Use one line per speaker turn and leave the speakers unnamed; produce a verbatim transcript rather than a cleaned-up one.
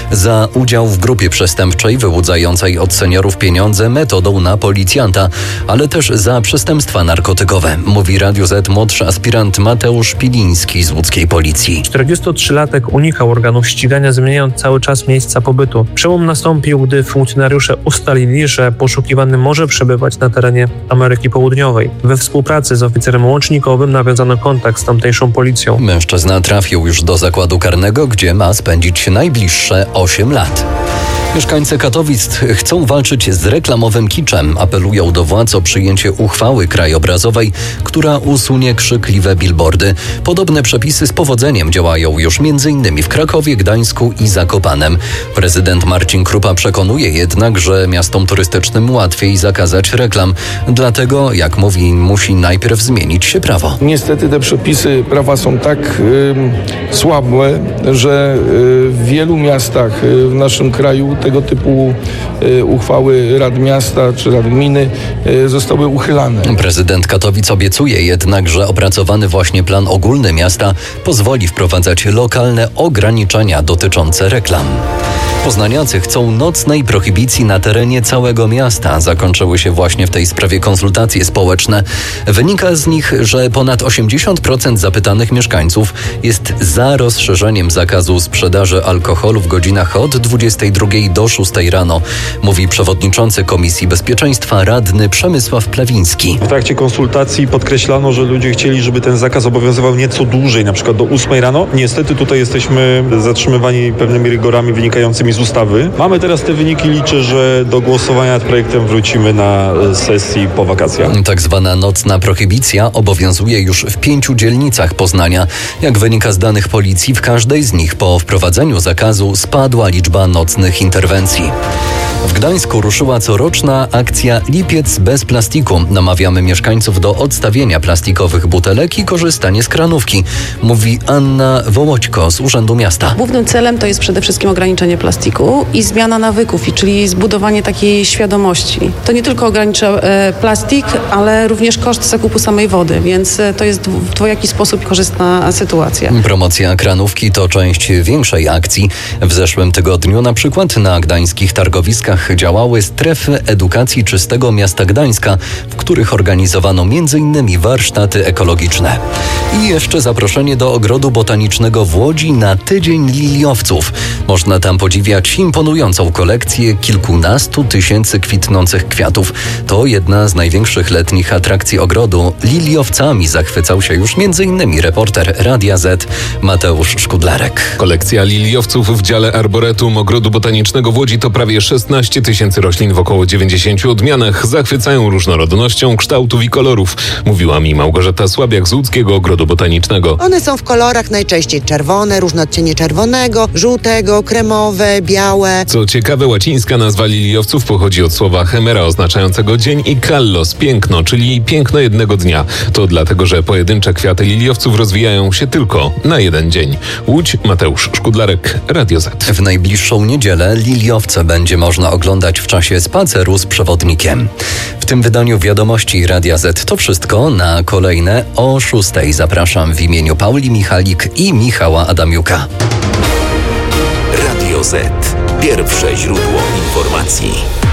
za udział w grupie przestępczej wyłudzającej od seniorów pieniądze metodą na policjanta, ale też za przestępstwa narkotykowe, mówi Radiu Z młodszy aspirant Mateusz Piliński z łódzkiej policji.
czterdziestotrzylatek unikał organów ścigania, zmieniając cały czas miejsca pobytu. Przełom nastąpił, gdy funkcjonariusze ustalili, że poszukiwany może przebywać na terenie Ameryki Południowej. We współpracy z oficerem łącznikowym nawiązano kontakt z tamtejszą policją.
Mężczyzna trafił już do zakładu karnego, gdzie ma spędzić najbliższe osiem lat. Mieszkańcy Katowic chcą walczyć z reklamowym kiczem. Apelują do władz o przyjęcie uchwały krajobrazowej, która usunie krzykliwe billboardy. Podobne przepisy z powodzeniem działają już m.in. w Krakowie, Gdańsku i Zakopanem. Prezydent Marcin Krupa przekonuje jednak, że miastom turystycznym łatwiej zakazać reklam. Dlatego, jak mówi, musi najpierw zmienić się prawo.
Niestety te przepisy prawa są tak y, słabe, że y, w wielu miastach y, w naszym kraju tego typu y, uchwały Rad Miasta czy Rad Gminy y, zostały uchylane.
Prezydent Katowic obiecuje jednak, że opracowany właśnie plan ogólny miasta pozwoli wprowadzać lokalne ograniczenia dotyczące reklam. Poznaniacy chcą nocnej prohibicji na terenie całego miasta. Zakończyły się właśnie w tej sprawie konsultacje społeczne. Wynika z nich, że ponad osiemdziesiąt procent zapytanych mieszkańców jest za rozszerzeniem zakazu sprzedaży alkoholu w godzinach od dwudziestej drugiej do szóstej rano, mówi przewodniczący Komisji Bezpieczeństwa radny Przemysław Plewiński.
W trakcie konsultacji podkreślano, że ludzie chcieli, żeby ten zakaz obowiązywał nieco dłużej, na przykład do ósmej rano. Niestety tutaj jesteśmy zatrzymywani pewnymi rygorami wynikającymi z ustawy. Mamy teraz te wyniki, liczę, że do głosowania nad projektem wrócimy na sesji po wakacjach.
Tak zwana nocna prohibicja obowiązuje już w pięciu dzielnicach Poznania. Jak wynika z danych policji, w każdej z nich po wprowadzeniu zakazu spadła liczba nocnych interwencji. W Gdańsku ruszyła coroczna akcja Lipiec bez plastiku. Namawiamy mieszkańców do odstawienia plastikowych butelek i korzystania z kranówki, mówi Anna Wołoćko z Urzędu Miasta.
Głównym celem to jest przede wszystkim ograniczenie plastiku i zmiana nawyków, czyli zbudowanie takiej świadomości. To nie tylko ogranicza e, plastik, ale również koszt zakupu samej wody, więc to jest w dwojaki sposób korzystna sytuacja.
Promocja kranówki to część większej akcji. W zeszłym tygodniu na przykład na gdańskich targowiskach działały strefy edukacji czystego miasta Gdańska, w których organizowano między innymi warsztaty ekologiczne. I jeszcze zaproszenie do Ogrodu Botanicznego w Łodzi na tydzień liliowców. Można tam podziwiać imponującą kolekcję kilkunastu tysięcy kwitnących kwiatów. To jedna z największych letnich atrakcji ogrodu. Liliowcami zachwycał się już między innymi reporter Radia Z Mateusz Szkudlarek.
Kolekcja liliowców w dziale Arboretum Ogrodu Botanicznego w Łodzi to prawie szesnaście tysięcy roślin w około dziewięćdziesięciu odmianach. Zachwycają różnorodnością kształtów i kolorów, mówiła mi Małgorzata Słabiak z Łódzkiego Ogrodu Botanicznego.
One są w kolorach najczęściej czerwone, różne odcienie czerwonego, żółtego, kremowe, białe.
Co ciekawe, łacińska nazwa liliowców pochodzi od słowa chemera oznaczającego dzień i kallos, piękno, czyli piękno jednego dnia. To dlatego, że pojedyncze kwiaty liliowców rozwijają się tylko na jeden dzień. Łódź, Mateusz Szkudlarek, Radio Z.
W najbliższą niedzielę liliowce będzie można oglądać w czasie spaceru z przewodnikiem. W tym wydaniu Wiadomości Radia Z to wszystko. Na kolejne o szóstej zapraszam w imieniu Pauli Michalik i Michała Adamiuka.
Radio Z. Pierwsze źródło informacji.